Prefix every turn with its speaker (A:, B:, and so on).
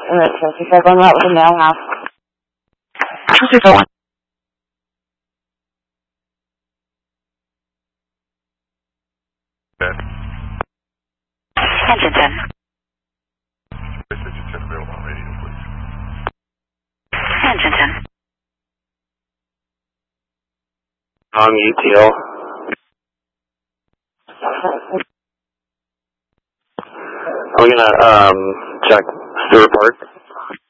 A: Alright, so she said going out with the mail house.
B: How's it going? Engine 10.
C: Engine 10 available on radio, please.
B: Engine 10.
D: On ETL. I'm gonna check Stewart Park.